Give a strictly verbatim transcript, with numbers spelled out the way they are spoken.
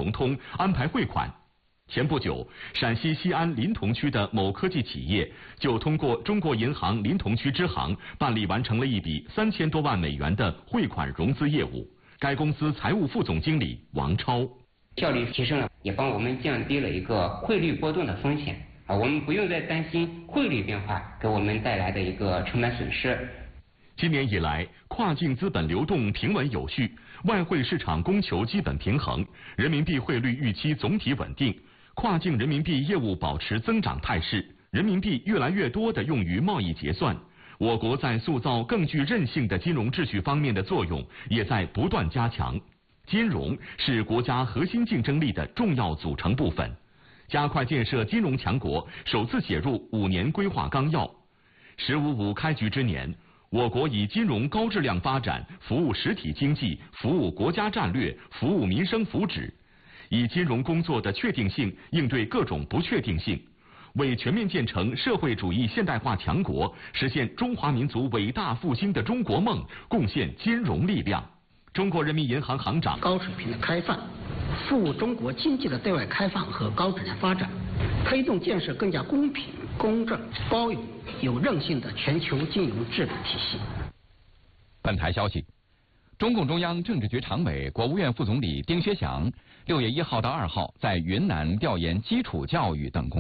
融通，安排汇款。前不久，陕西西安临潼区的某科技企业就通过中国银行临潼区支行办理完成了一笔三千多万美元的汇款融资业务。该公司财务副总经理王超： 效率提升了，也帮我们降低了一个汇率波动的风险啊，我们不用再担心汇率变化给我们带来的一个成本损失。 今年以来，跨境资本流动平稳有序，外汇市场供求基本平衡，人民币汇率预期总体稳定。跨境人民币业务保持增长态势，人民币越来越多地用于贸易结算。我国在塑造更具韧性的金融秩序方面的作用也在不断加强。金融是国家核心竞争力的重要组成部分。加快建设金融强国首次写入五年规划纲要。十五五开局之年，我国以金融高质量发展服务实体经济，服务国家战略，服务民生福祉。以金融工作的确定性应对各种不确定性，为全面建成社会主义现代化强国、实现中华民族伟大复兴的中国梦贡献金融力量。中国人民银行行长： 高水平的开放，服务中国经济的对外开放和高质量发展，推动建设更加公平、公正、包容、有韧性的全球金融治理体系。 本台消息。中共中央政治局常委、国务院副总理丁薛祥六月一号到二号在云南调研基础教育等工作。